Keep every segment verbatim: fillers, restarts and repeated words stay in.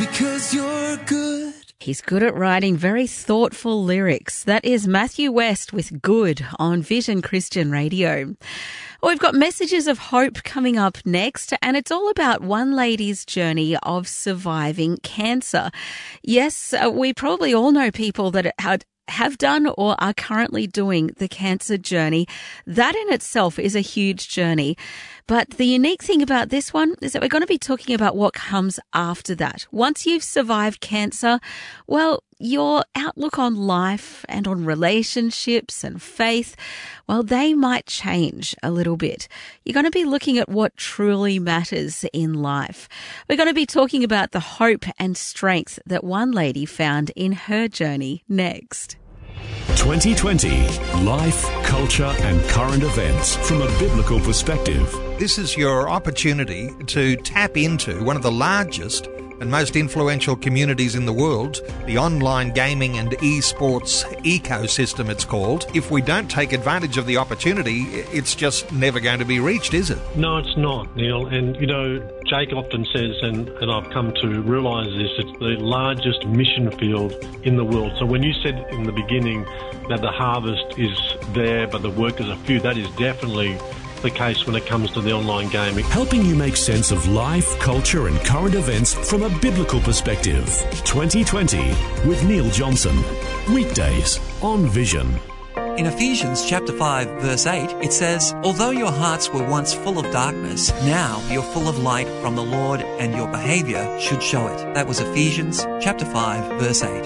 because you're good. He's good at writing very thoughtful lyrics. That is Matthew West with Good on Vision Christian Radio. Well, we've got messages of hope coming up next, and it's all about one lady's journey of surviving cancer. Yes, uh, we probably all know people that had have done or are currently doing the cancer journey. That in itself is a huge journey. But the unique thing about this one is that we're going to be talking about what comes after that. Once you've survived cancer, well, your outlook on life and on relationships and faith, well, they might change a little bit. You're going to be looking at what truly matters in life. We're going to be talking about the hope and strength that one lady found in her journey next. twenty twenty Life, Culture and Current Events from a Biblical Perspective. This is your opportunity to tap into one of the largest and most influential communities in the world, the online gaming and esports ecosystem it's called. If we don't take advantage of the opportunity, it's just never going to be reached, is it? No, it's not, Neil. And, you know, Jake often says, and, and I've come to realise this, it's the largest mission field in the world. So when you said in the beginning that the harvest is there but the workers are few, that is definitely the case when it comes to the online gaming. Helping you make sense of life, culture and current events from a biblical perspective. twenty twenty with Neil Johnson. Weekdays on Vision. In Ephesians chapter five, verse eight, it says, "Although your hearts were once full of darkness, now you're full of light from the Lord, and your behaviour should show it." That was Ephesians chapter five, verse eight.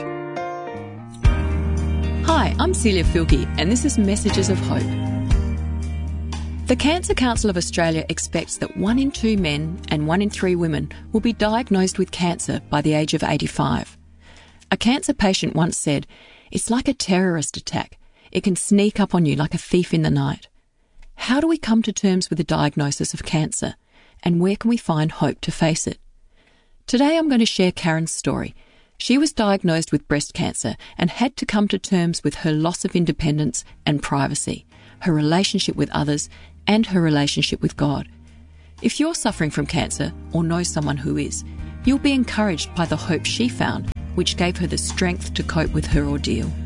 Hi, I'm Celia Filkey, and this is Messages of Hope. The Cancer Council of Australia expects that one in two men and one in three women will be diagnosed with cancer by the age of eighty-five. A cancer patient once said, "It's like a terrorist attack. It can sneak up on you like a thief in the night." How do we come to terms with the diagnosis of cancer, and where can we find hope to face it? Today I'm going to share Karen's story. She was diagnosed with breast cancer and had to come to terms with her loss of independence and privacy, her relationship with others, and her relationship with God. If you're suffering from cancer or know someone who is, you'll be encouraged by the hope she found, which gave her the strength to cope with her ordeal.